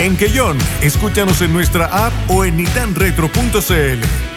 En Quellón, escúchanos en nuestra app o en nitanretro.cl.